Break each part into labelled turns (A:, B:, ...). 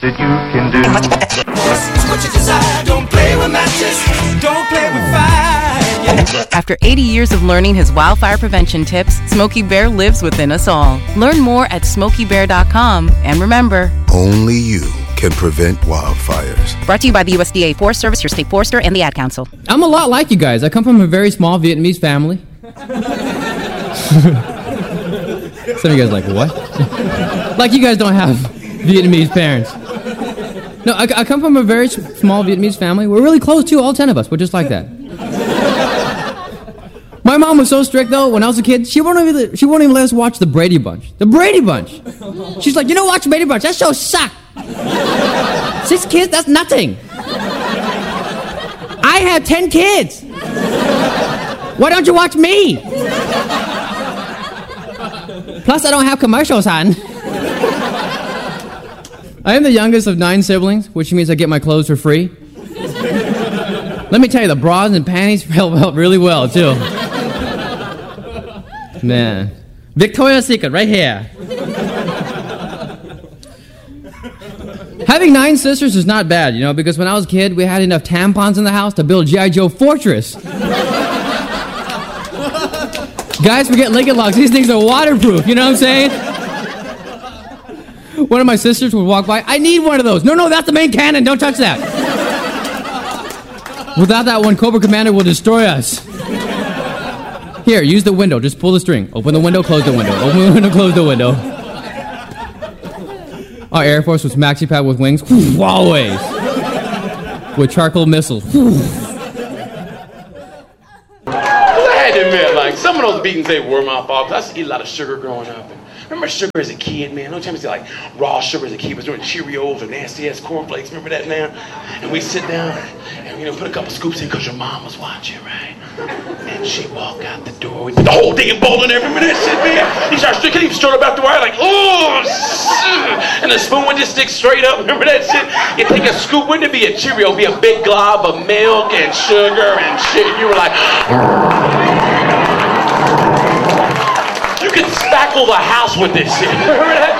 A: that you can do.
B: What you desire, don't play with matches, don't play with fire.
C: After 80 years of learning his wildfire prevention tips, Smokey Bear lives within us all. Learn more at SmokeyBear.com. And remember,
D: only you can prevent wildfires.
C: Brought to you by the USDA Forest Service, your state forester, and the Ad Council.
E: I'm a lot like you guys. I come from a very small Vietnamese family. Some of you guys are like, what? Like you guys don't have Vietnamese parents. No, I come from a very small Vietnamese family. We're really close too, all 10 of us. We're just like that. My mom was so strict though, when I was a kid, she won't even let us watch the Brady Bunch. The Brady Bunch. She's like, watch Brady Bunch. That show sucks. 6 kids, that's nothing. I have 10 kids. Why don't you watch me? Plus, I don't have commercials on. I am the youngest of 9 siblings, which means I get my clothes for free. Let me tell you, the bras and panties help really well, too. Man. Victoria's Secret, right here. Having 9 sisters is not bad, because when I was a kid, we had enough tampons in the house to build G.I. Joe Fortress. Guys, forget Lincoln Logs. These things are waterproof, you know what I'm saying? One of my sisters would walk by. I need one of those. No, that's the main cannon. Don't touch that. Without that one, Cobra Commander will destroy us. Here, use the window. Just pull the string. Open the window, close the window. Open the window, close the window. Our Air Force was maxi pad with wings. Always. With charcoal missiles.
F: I had to admit, like, some of those beatings, they were my fault. I used to eat a lot of sugar growing up. And remember sugar as a kid, man? No time to say, like, raw sugar as a kid. Was doing Cheerios or nasty-ass cornflakes. Remember that, man? And we sit down and, put a couple scoops in because your mom was watching, right? And she walked out the door. We put the whole damn bowl in there. Remember that shit, man? He started sticking, he strode up out the wire like, oh, shit. And the spoon would just stick straight up. Remember that shit? You take a scoop, wouldn't it be a Cheerio? It'd be a big glob of milk and sugar and shit. You were like, you could spackle the house with this shit. Remember that?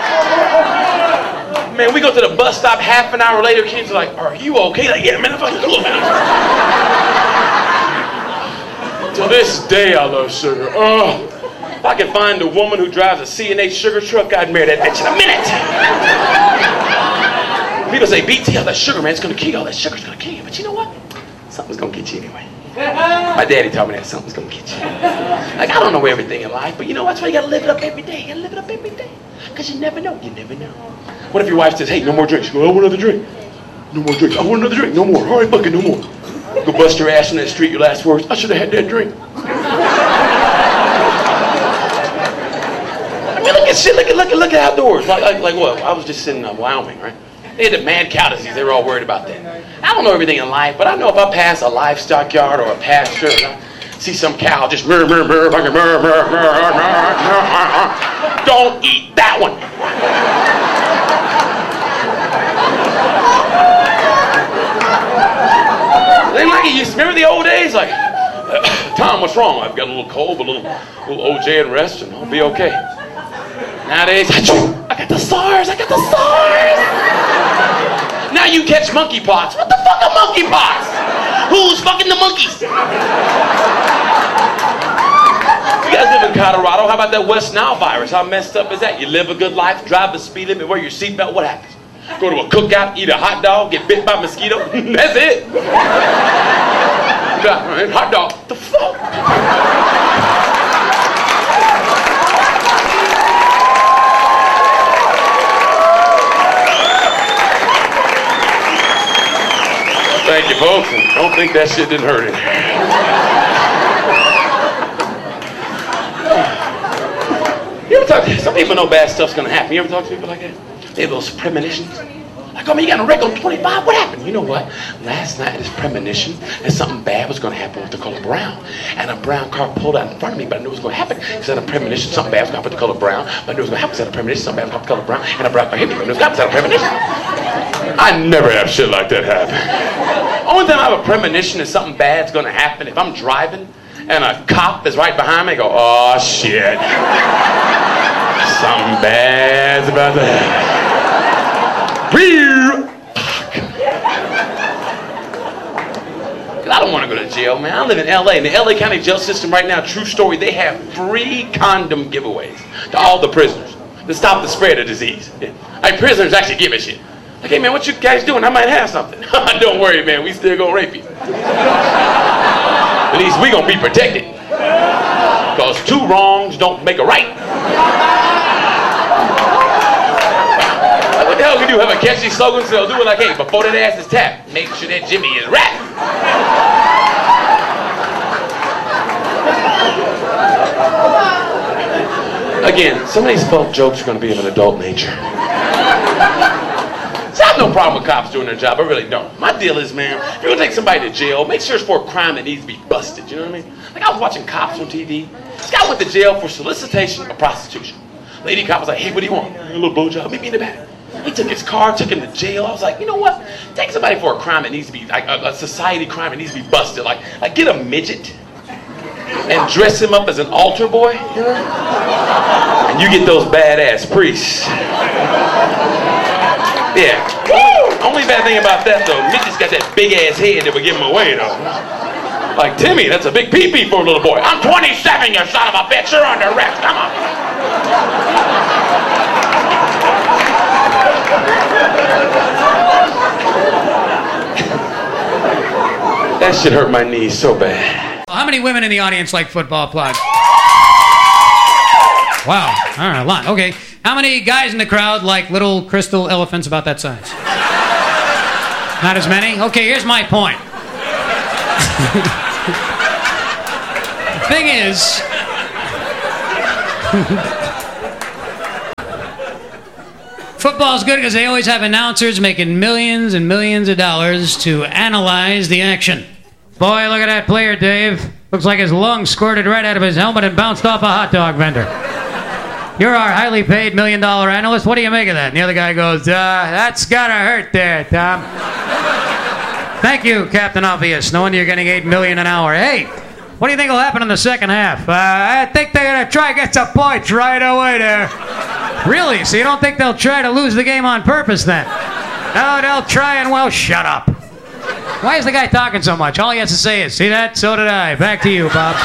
F: Man, we go to the bus stop half an hour later, kids are like, are you okay? Like, yeah, man, I'm fucking cool, man. To this day, I love sugar. Oh, if I could find a woman who drives a C&H sugar truck, I'd marry that bitch in a minute. People say, BT, all that sugar, man, it's gonna kill you. All that sugar's gonna kill you. But you know what? Something's gonna get you anyway. My daddy taught me that something's gonna get you. Like, I don't know everything in life, but that's why you gotta live it up every day. You gotta live it up every day. Because you never know. You never know. What if your wife says, hey, no more drinks? You go, I want another drink. No more drinks. I want another drink. No more. All right, fucking no more. Go bust your ass on that street, your last words, I should have had that drink. I mean, look at shit, look at outdoors. Like what? I was just in Wyoming, right? They had the mad cow disease. They were all worried about that. I don't know everything in life, but I know if I pass a livestock yard or a pasture, and I see some cow just don't eat that one. They like it. You remember the old days? Like, Tom, what's wrong? I've got a little cold, but a little OJ and rest, and I'll be okay. Nowadays, I got the SARS. Now you catch monkeypox. What the fuck are monkeypox? Who's fucking the monkeys? You guys live in Colorado. How about that West Nile virus? How messed up is that? You live a good life, drive the speed limit, wear your seatbelt. What happens? Go to a cookout, eat a hot dog, get bit by a mosquito. That's it. Hot dog. The fuck? Thank you, folks. And don't think that shit didn't hurt it. You ever talk to some people know bad stuff's gonna happen? You ever talk to people like that? They have those premonitions. Like, you got a wreck on 25. What happened? You know what? Last night, this premonition that something bad was going to happen with the color brown. And a brown car pulled out in front of me, but I knew it was going to happen. Because I had a premonition, something bad was going to happen with the color brown. But I knew it was going to happen because I had a premonition, something bad was going to happen with the color brown. And a brown car hit me, but I knew it was going to happen because I had a premonition. I never have shit like that happen. Only time I have a premonition that something bad's going to happen, if I'm driving and a cop is right behind me, I go, oh, shit. Something bad's about to happen. I don't want to go to jail, man. I live in L.A. In the L.A. County jail system right now, true story, they have free condom giveaways to all the prisoners to stop the spread of disease. Yeah. Like, prisoners actually give a shit. Like, hey, man, what you guys doing? I might have something. Don't worry, man. We still gonna rape you. At least we gonna be protected. Because two wrongs don't make a right. Like, what the hell we do? Have a catchy slogan so they'll do it like, hey, before that ass is tapped, make sure that Jimmy is wrapped. Again, some of these folk jokes are going to be of an adult nature. See, I have no problem with cops doing their job. I really don't. My deal is, man, if you're going to take somebody to jail, make sure it's for a crime that needs to be busted. You know what I mean? Like, I was watching Cops on TV. This guy went to jail for solicitation of prostitution. Lady cop was like, hey, what do you want? A little blowjob. Meet me in the back. He took his car, took him to jail. I was like, you know what? Take somebody for a crime that needs to be, like a society crime that needs to be busted. Like get a midget and dress him up as an altar boy, you know? And you get those badass priests. Yeah. Woo! Only bad thing about that, though, midget's got that big-ass head that would give him away, though. Like, Timmy, that's a big pee-pee for a little boy. I'm 27, you son of a bitch. You're under arrest. Come on. That shit hurt my knees so bad.
A: How many women in the audience like football? Applaud. Wow. All right, a lot. Okay. How many guys in the crowd like little crystal elephants about that size? Not as many? Okay, here's my point. The thing is... Football's good because they always have announcers making millions and millions of dollars to analyze the action. Boy, look at that player, Dave. Looks like his lungs squirted right out of his helmet and bounced off a hot dog vendor. You're our highly paid $1 million analyst. What do you make of that? And the other guy goes, that's gotta hurt there, Tom. Thank you, Captain Obvious. No wonder you're getting $8 million an hour. Hey, what do you think will happen in the second half? I think they're gonna try to get some points right away there. Really? So you don't think they'll try to lose the game on purpose then? No, they'll try and, well, shut up. Why is the guy talking so much? All he has to say is, see that? So did I. Back to you, Bob.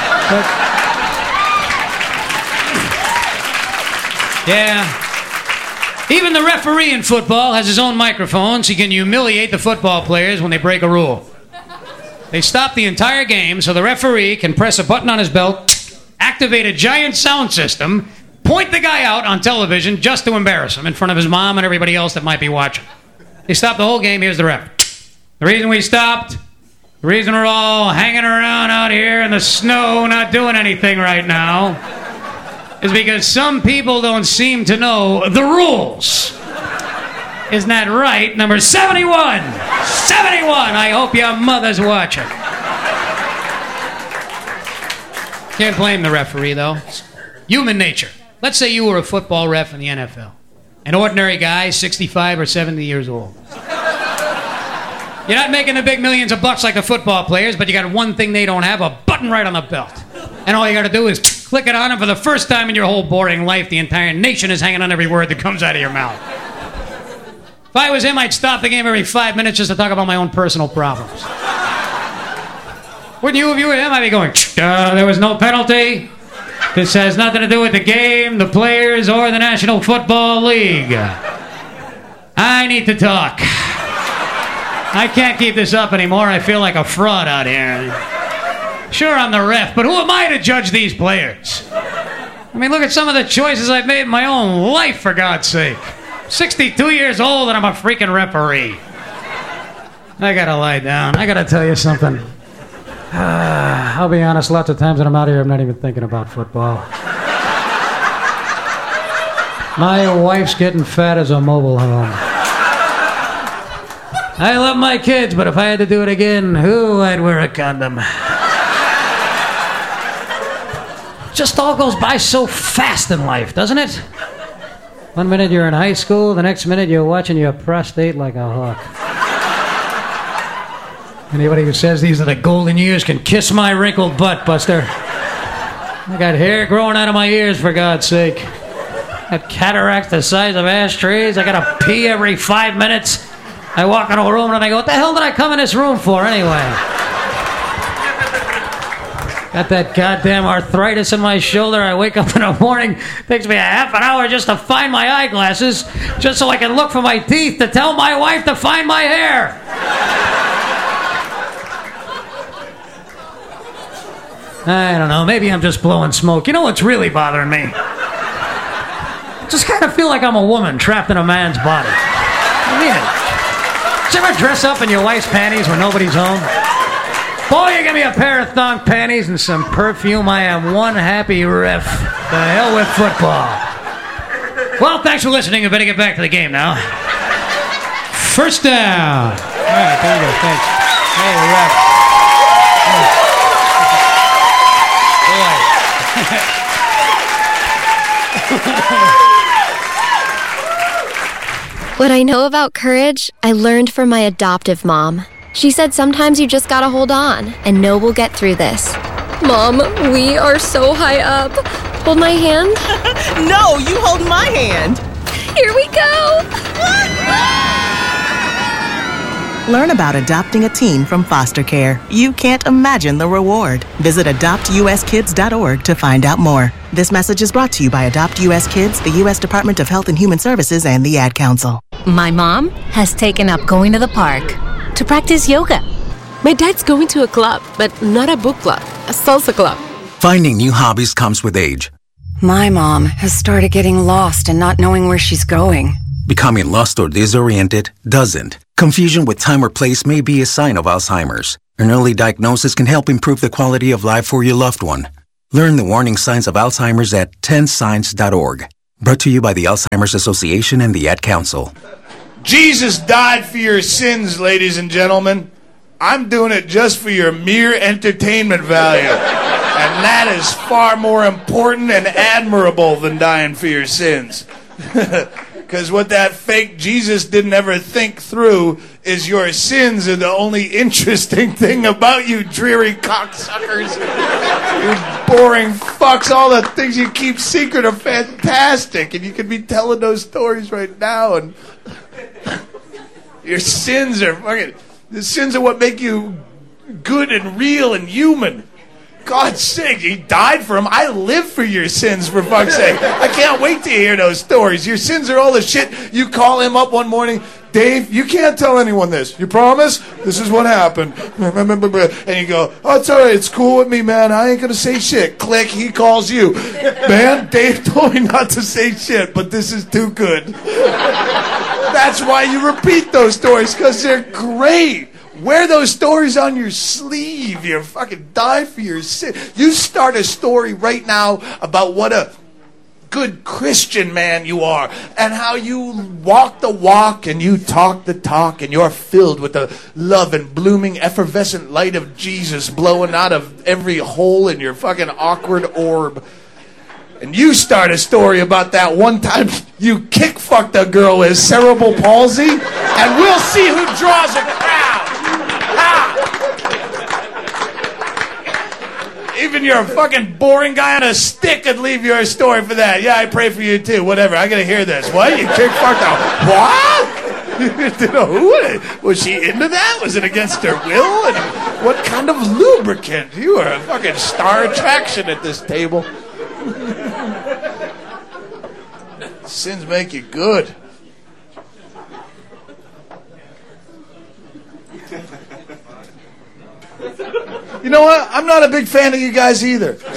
A: Yeah. Even the referee in football has his own microphone so he can humiliate the football players when they break a rule. They stop the entire game so the referee can press a button on his belt, activate a giant sound system, point the guy out on television just to embarrass him in front of his mom and everybody else that might be watching. They stopped the whole game. Here's the ref. The reason we stopped, the reason we're all hanging around out here in the snow not doing anything right now is because some people don't seem to know the rules. Isn't that right? Number 71. 71. I hope your mother's watching. Can't blame the referee, though. It's human nature. Let's say you were a football ref in the NFL. An ordinary guy, 65 or 70 years old. You're not making the big millions of bucks like the football players, but you got one thing they don't have, a button right on the belt. And all you got to do is click it on, and for the first time in your whole boring life, the entire nation is hanging on every word that comes out of your mouth. If I was him, I'd stop the game every 5 minutes just to talk about my own personal problems. Wouldn't you if you were him? I'd be going, there was no penalty. This has nothing to do with the game, the players, or the National Football League. I need to talk. I can't keep this up anymore. I feel like a fraud out here. Sure, I'm the ref, but who am I to judge these players? I mean, look at some of the choices I've made in my own life, for God's sake. 62 years old and I'm a freaking referee. I gotta lie down. I gotta tell you something. I'll be honest, lots of times when I'm out here, I'm not even thinking about football. My wife's getting fat as a mobile home. I love my kids, but if I had to do it again, I'd wear a condom. Just all goes by so fast in life, doesn't it? 1 minute you're in high school, the next minute you're watching your prostate like a hawk. Anybody who says these are the golden years can kiss my wrinkled butt, Buster. I got hair growing out of my ears, for God's sake. Got cataracts the size of ashtrays. I gotta pee every 5 minutes. I walk into a room and I go, what the hell did I come in this room for anyway? Got that goddamn arthritis in my shoulder. I wake up in the morning. Takes me a half an hour just to find my eyeglasses, just so I can look for my teeth to tell my wife to find my hair. I don't know. Maybe I'm just blowing smoke. You know what's really bothering me? Just kind of feel like I'm a woman trapped in a man's body. I mean it. Did you ever dress up in your wife's panties when nobody's home? Boy, you give me a pair of thong panties and some perfume, I am one happy ref. The hell with football. Well, thanks for listening. We better get back to the game now. First down. All right, there you go. Thanks. Hey, ref.
G: What I know about courage, I learned from my adoptive mom. She said sometimes you just gotta hold on and know we'll get through this. Mom, we are so high up. Hold my hand.
H: No, you hold my hand.
G: Here we go.
H: Learn about adopting a teen from foster care. You can't imagine the reward. Visit adoptuskids.org to find out more. This message is brought to you by Adopt US Kids, the U.S. Department of Health and Human Services, and the Ad Council.
I: My mom has taken up going to the park to practice yoga.
J: My dad's going to a club, but not a book club, a salsa club.
K: Finding new hobbies comes with age.
L: My mom has started getting lost and not knowing where she's going.
K: Becoming lost or disoriented doesn't. Confusion with time or place may be a sign of Alzheimer's. An early diagnosis can help improve the quality of life for your loved one. Learn the warning signs of Alzheimer's at 10signs.org. Brought to you by the Alzheimer's Association and the Ad Council.
M: Jesus died for your sins, ladies and gentlemen. I'm doing it just for your mere entertainment value. And that is far more important and admirable than dying for your sins. Because what that fake Jesus didn't ever think through is your sins are the only interesting thing about you dreary cocksuckers. You boring fucks. All the things you keep secret are fantastic. And you could be telling those stories right now. And your sins are fucking... The sins are what make you good and real and human. God's sake, he died for them. I live for your sins, for fuck's sake. I can't wait to hear those stories. Your sins are all the shit. You call him up one morning, Dave, you can't tell anyone this. You promise? This is what happened. And you go, oh, it's all right. It's cool with me, man. I ain't going to say shit. Click, he calls you. Man, Dave told me not to say shit, but this is too good. That's why you repeat those stories, because they're great. Wear those stories on your sleeve. You fucking die for your sin. You start a story right now about what a good Christian man you are and how you walk the walk and you talk the talk and you're filled with the love and blooming effervescent light of Jesus blowing out of every hole in your fucking awkward orb. And you start a story about that one time you kick-fucked a girl with cerebral palsy and we'll see who draws a crowd. Even your fucking boring guy on a stick could leave you a story for that. Yeah, I pray for you too. Whatever. I gotta hear this. What? You kick-fucked a... What? Was she into that? Was it against her will? And what kind of lubricant? You are a fucking star attraction at this table. Sins make you good. You know what? I'm not a big fan of you guys either. You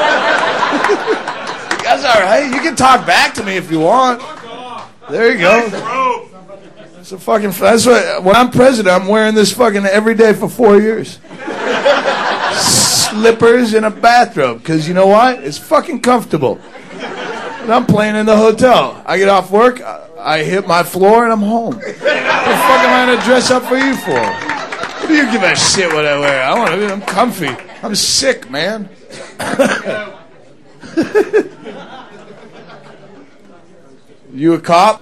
M: guys all right? You can talk back to me if you want. There you go. So fucking. That's what. When I'm president, I'm wearing this fucking every day for 4 years. Slippers and a bathrobe, because you know what? It's fucking comfortable. And I'm playing in the hotel. I get off work, I hit my floor, and I'm home. What the fuck am I gonna dress up for you for? What do you give a shit what I wear? I'm comfy. I'm sick, man. You a cop?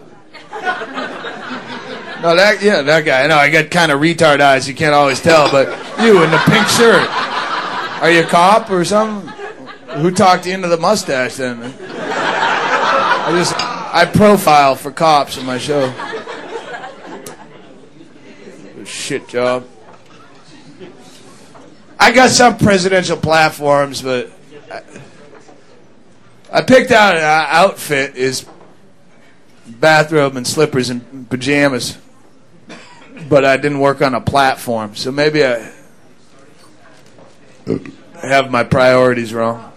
M: No, that guy. I know I got kind of retard eyes. You can't always tell, but you in the pink shirt. Are you a cop or something? Who talked you into the mustache then? I just. I profile for cops in my show. Shit job. I got some presidential platforms, but I picked out an outfit is bathrobe and slippers and pajamas, but I didn't work on a platform, so maybe I have my priorities wrong.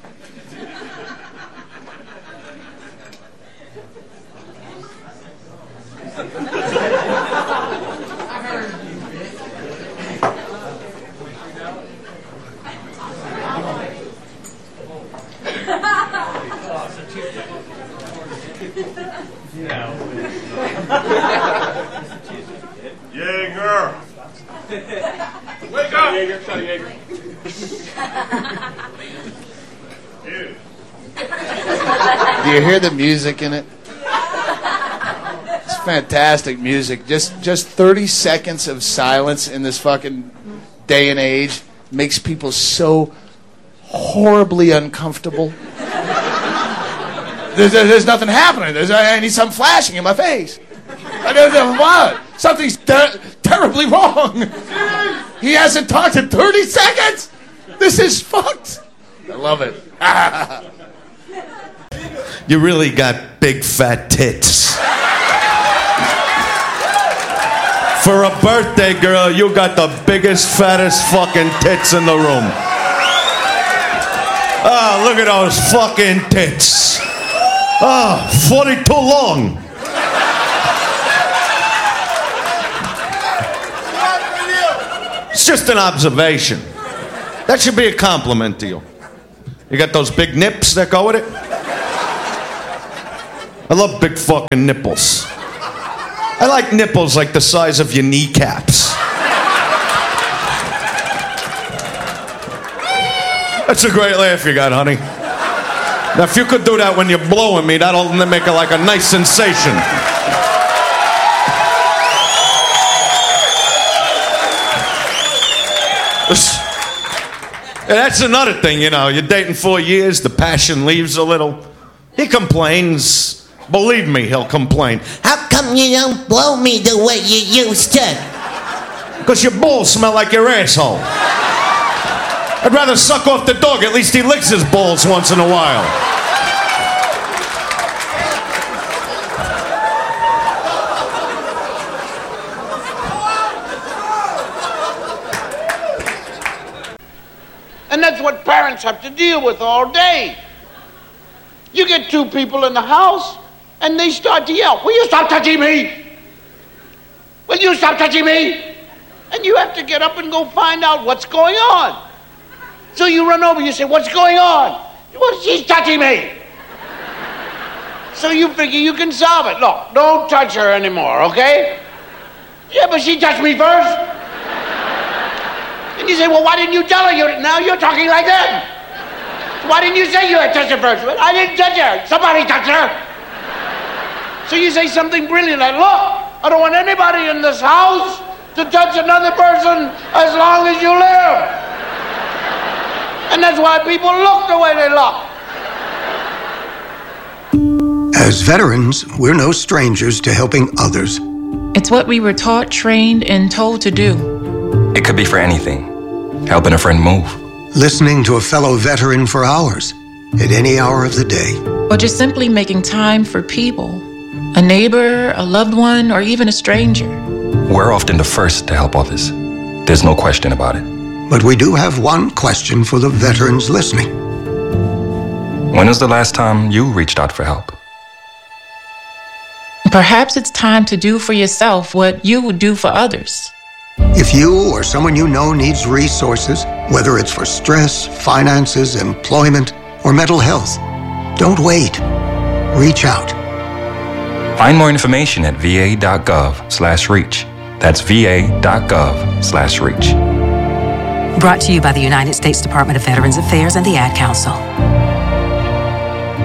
N: Jaeger! Wake up! Jaeger, tell Jaeger.
M: Do you hear the music in it? It's fantastic music. Just 30 seconds of silence in this fucking day and age makes people so horribly uncomfortable. There's nothing happening. I need something flashing in my face. I don't know what. Something's terribly wrong. He hasn't talked in 30 seconds. This is fucked. I love it.
N: You really got big fat tits. For a birthday girl, you got the biggest, fattest fucking tits in the room. Oh, look at those fucking tits. Oh, 42 long. It's just an observation. That should be a compliment to you. You got those big nips that go with it? I love big fucking nipples. I like nipples like the size of your kneecaps. That's a great laugh you got, honey. Now, if you could do that when you're blowing me, that'll make it like a nice sensation. And that's another thing, you know. You're dating 4 years, the passion leaves a little. He complains. Believe me, he'll complain.
O: How come you don't blow me the way you used to?
N: Because your balls smell like your asshole. I'd rather suck off the dog. At least he licks his balls once in a while.
P: And that's what parents have to deal with all day. You get two people in the house, and they start to yell, "Will you stop touching me? Will you stop touching me?" And you have to get up and go find out what's going on. So you run over, you say, "What's going on?" "Well, she's touching me." So you figure you can solve it. Look, don't touch her anymore, okay? "Yeah, but she touched me first." And you say, "Well, why didn't you tell her? Now you're talking like that. Why didn't you say you had touched her first?" "Well, I didn't touch her. Somebody touched her." So you say something brilliant like, "Look, I don't want anybody in this house to touch another person as long as you live." And that's why people look the way they look.
Q: As veterans, we're no strangers to helping others.
R: It's what we were taught, trained, and told to do.
S: It could be for anything. Helping a friend move.
Q: Listening to a fellow veteran for hours, at any hour of the day.
R: Or just simply making time for people. A neighbor, a loved one, or even a stranger.
S: We're often the first to help others. There's no question about it.
Q: But we do have one question for the veterans listening.
S: When was the last time you reached out for help?
R: Perhaps it's time to do for yourself what you would do for others.
Q: If you or someone you know needs resources, whether it's for stress, finances, employment, or mental health, don't wait. Reach out.
S: Find more information at va.gov/reach. That's va.gov/reach.
I: Brought to you by the United States Department of Veterans Affairs and the Ad Council.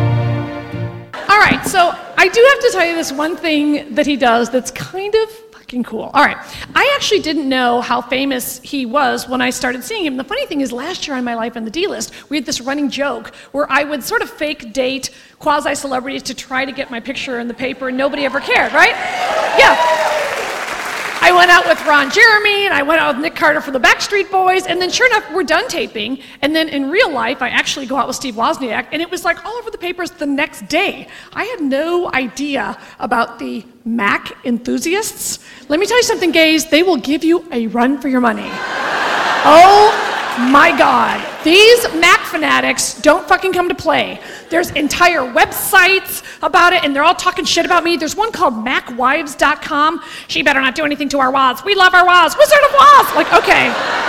T: All right, so I do have to tell you this one thing that he does that's kind of fucking cool. All right. I actually didn't know how famous he was when I started seeing him. The funny thing is, last year on My Life on the D-List, we had this running joke where I would sort of fake date quasi-celebrities to try to get my picture in the paper, and nobody ever cared, right? Yeah. I went out with Ron Jeremy, and I went out with Nick Carter for the Backstreet Boys, and then sure enough, we're done taping, and then in real life, I actually go out with Steve Wozniak, and it was like all over the papers the next day. I had no idea about the Mac enthusiasts. Let me tell you something, gays, they will give you a run for your money. Oh my God. These Mac fanatics don't fucking come to play. There's entire websites about it, and they're all talking shit about me. There's one called MacWives.com. She better not do anything to our Woz. We love our Woz. Wizard of Woz. Like, okay.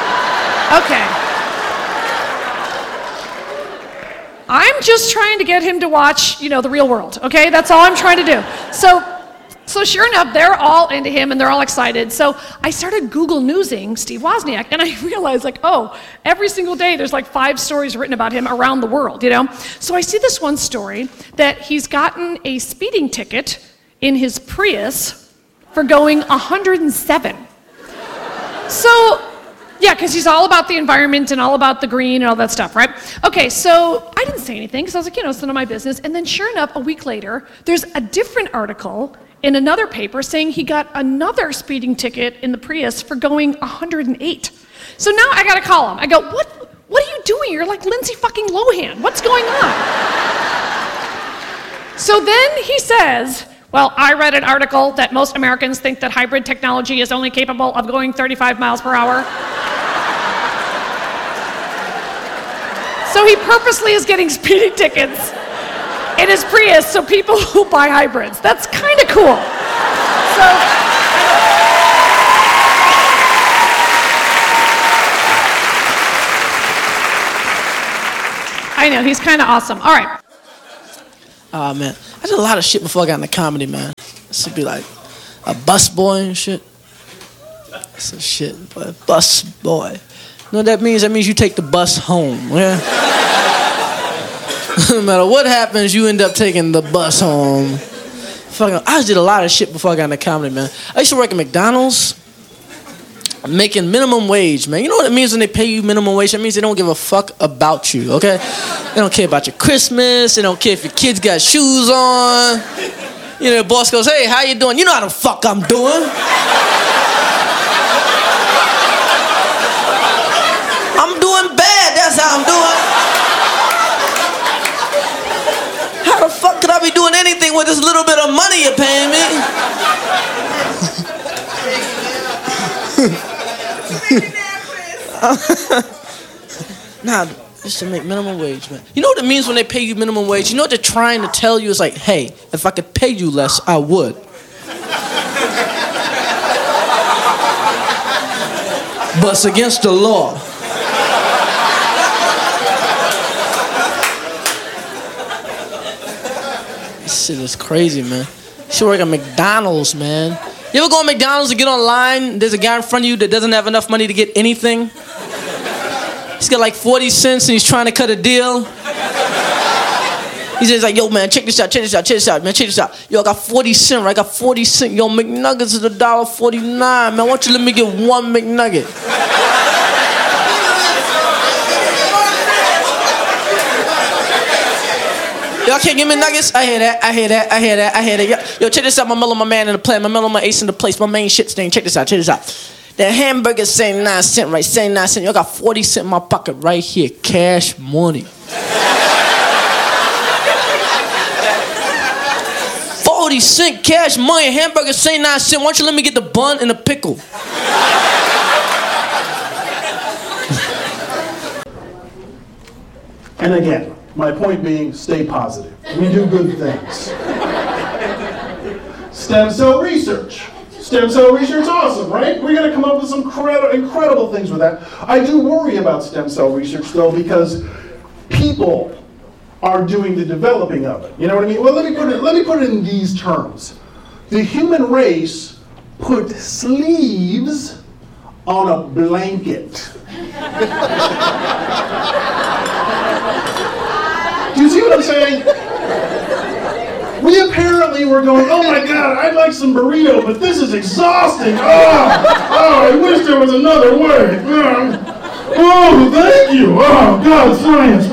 T: I'm just trying to get him to watch, The Real World, okay? That's all I'm trying to do. So sure enough, they're all into him and they're all excited. So I started Google Newsing Steve Wozniak, and I realized every single day there's 5 stories written about him around the world, So I see this one story that he's gotten a speeding ticket in his Prius for going 107. So, yeah, because he's all about the environment and all about the green and all that stuff, right? Okay, so I didn't say anything because I was like, it's none of my business. And then sure enough, a week later, there's a different article in another paper saying he got another speeding ticket in the Prius for going 108. So now I gotta call him. I go, what are you doing? You're like Lindsay fucking Lohan. What's going on? So then he says, well, I read an article that most Americans think that hybrid technology is only capable of going 35 miles per hour. So he purposely is getting speeding tickets in his Prius, so people who buy hybrids. That's kind of cool. So, I know, he's kind of awesome. All right.
U: Oh, man. I did a lot of shit before I got into comedy, man. This would be like a bus boy and shit. That's some shit, but bus boy. You know what that means? That means you take the bus home, yeah? No matter what happens, you end up taking the bus home. I did a lot of shit before I got into comedy, man. I used to work at McDonald's, making minimum wage, man. You know what it means when they pay you minimum wage? It means they don't give a fuck about you, okay? They don't care about your Christmas. They don't care if your kids got shoes on. The boss goes, hey, how you doing? You know how the fuck I'm doing. I'm doing bad, that's how I'm doing. How the fuck could I be doing anything with this little bit of money you're paying me? Nah, just to make minimum wage, man. You know what it means when they pay you minimum wage? You know what they're trying to tell you? It's like, hey, if I could pay you less, I would. But it's against the law. This shit is crazy, man. You should work at McDonald's, man. You ever go to McDonald's and get online, there's a guy in front of you that doesn't have enough money to get anything? He's got 40 cents and he's trying to cut a deal. He's just like, yo, man, check this out, man, check this out. Yo, I got 40 cents, right? I got 40 cents. Yo, McNuggets is $1.49, man. Why don't you let me get one McNugget? Y'all can't give me nuggets? I hear that. Yo, check this out. My Miller, my man in the play. My Miller, my ace in the place. My main shit stain. Check this out. The hamburger say 9 cents, right? Say 9 cents. Y'all got 40 cents in my pocket right here. Cash money. 40 cent cash money. Hamburger say 9 cents. Why don't you let me get the bun and the pickle?
V: And again, my point being, stay positive. We do good things. Stem cell research. Stem cell research, awesome, right? We're going to come up with some incredible things with that. I do worry about stem cell research, though, because people are doing the developing of it. You know what I mean? Well, let me put it in these terms. The human race put sleeves on a blanket. Do you see what I'm saying? We apparently were going, oh my God, I'd like some burrito, but this is exhausting. Oh, I wish there was another way. Oh, thank you. Oh, God, science.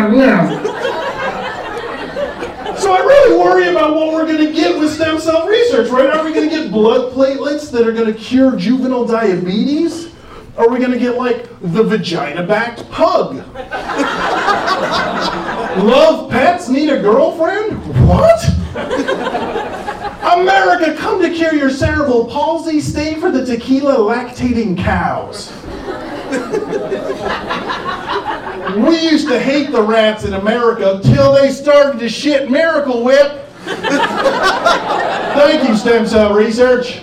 V: So I really worry about what we're going to get with stem cell research, right? Are we going to get blood platelets that are going to cure juvenile diabetes? Are we going to get, like, the vagina-backed pug? Love pets, need a girlfriend? What? America, come to cure your cerebral palsy, stay for the tequila lactating cows. We used to hate the rats in America till they started to shit Miracle Whip. Thank you, stem cell research.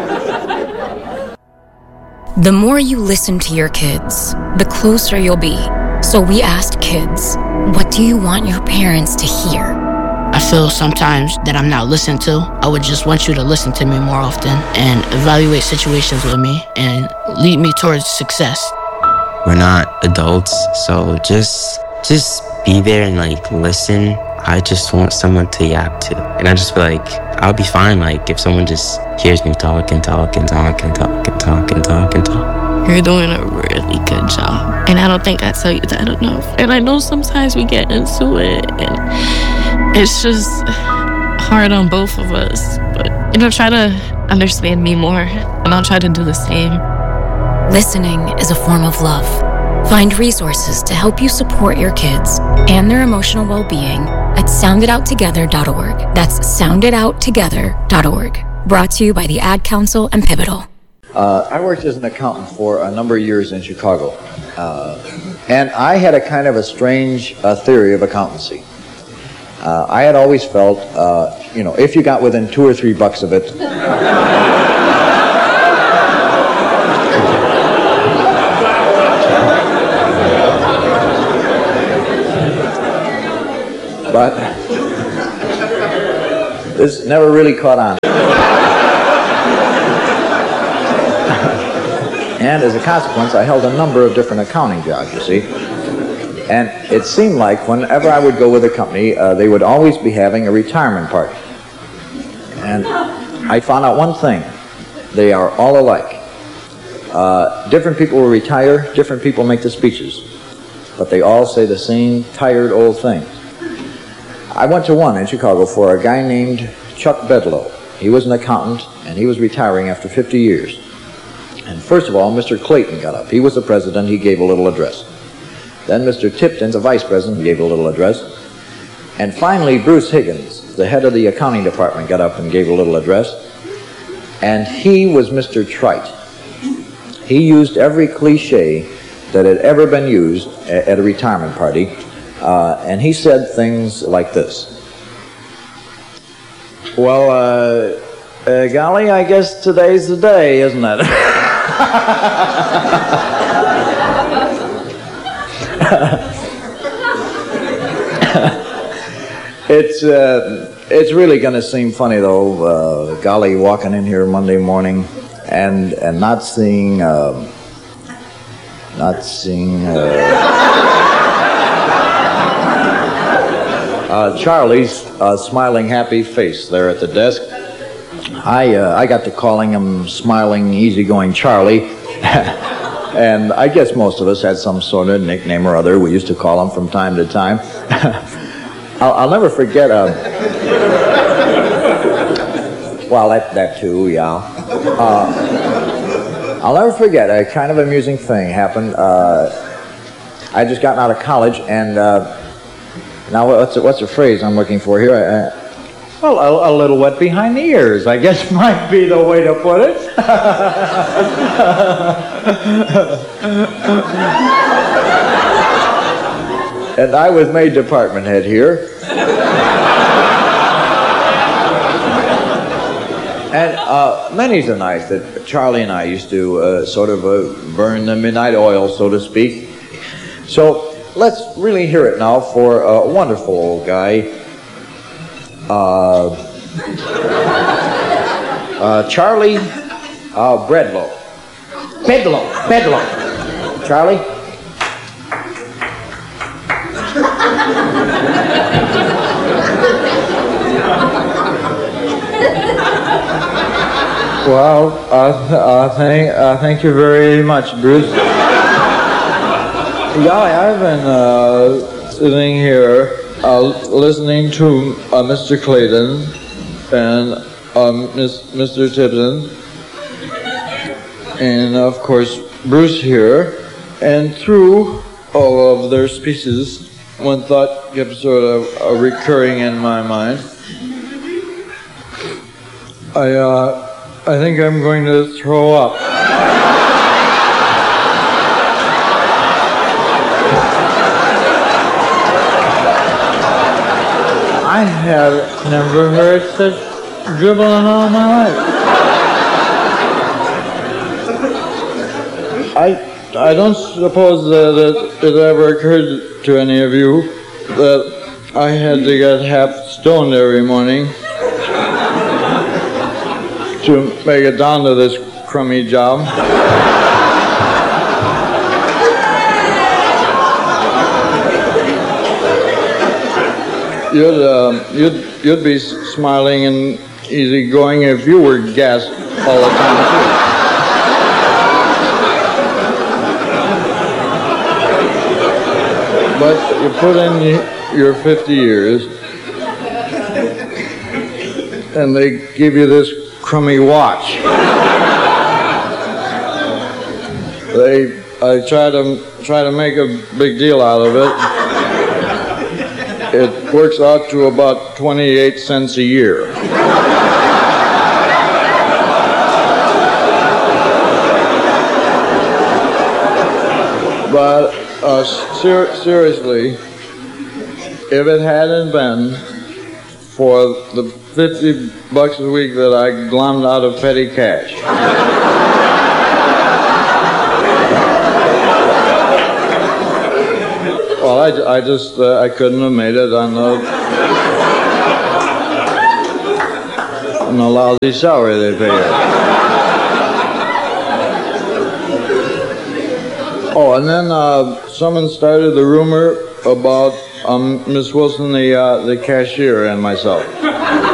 B: The more you listen to your kids, the closer you'll be. So we asked kids, what do you want your parents to hear?
D: I feel sometimes that I'm not listened to. I would just want you to listen to me more often and evaluate situations with me and lead me towards success.
W: We're not adults, so just be there and like listen. I just want someone to yap to. And I just feel like I'll be fine like if someone just hears me talk and talk and talk and talk and talk and talk and talk.
X: You're doing a really good job. And I don't think I tell you that enough. And I know sometimes we get into it and it's just hard on both of us. But try to understand me more and I'll try to do the same.
B: Listening is a form of love. Find resources to help you support your kids and their emotional well-being at sounditouttogether.org. That's sounditouttogether.org. Brought to you by the Ad Council and Pivotal.
Y: I worked as an accountant for a number of years in Chicago. And I had a kind of a strange theory of accountancy. I had always felt, if you got within $2 or $3 of it, but this never really caught on. And as a consequence, I held a number of different accounting jobs, you see. And it seemed like whenever I would go with a company, they would always be having a retirement party. And I found out one thing. They are all alike. Different people will retire, different people make the speeches. But they all say the same tired old thing. I went to one in Chicago for a guy named Chuck Bedlow. He was an accountant, and he was retiring after 50 years. And first of all, Mr. Clayton got up. He was the president. He gave a little address. Then Mr. Tipton, the vice president, gave a little address. And finally, Bruce Higgins, the head of the accounting department, got up and gave a little address. And he was Mr. Trite. He used every cliche that had ever been used at a retirement party. And he said things like this. Well, golly, I guess today's the day, isn't it? It's really going to seem funny, though, golly, walking in here Monday morning and not seeing Charlie's smiling, happy face there at the desk. I got to calling him Smiling, Easygoing Charlie. And I guess most of us had some sort of nickname or other. We used to call him from time to time. I'll never forget, well, that too, yeah. I'll never forget, a kind of amusing thing happened. I just gotten out of college, and now what's the phrase I'm looking for here? Well, a little wet behind the ears, I guess might be the way to put it. And I was made department head here. And many's the night that Charlie and I used to sort of burn the midnight oil, so to speak. So let's really hear it now for a wonderful old guy. Charlie Bedlow. Charlie? Well, thank you very much, Bruce. Golly, I've been sitting here listening to Mr. Clayton and Mr. Tipton, and of course Bruce here, and through all of their speeches, one thought kept sort of recurring in my mind. I think I'm going to throw up. I have never heard such dribbling all my life. I don't suppose that it ever occurred to any of you that I had to get half stoned every morning to make it down to this crummy job. You'd be smiling and easygoing if you were gassed all the time too. But you put in your 50 years, and they give you this crummy watch. I try to make a big deal out of it. It works out to about 28 cents a year. But seriously, if it hadn't been for the $50 a week that I glommed out of petty cash, well, I couldn't have made it on the lousy salary they pay us. Oh, and then someone started the rumor about Miss Wilson, the cashier, and myself.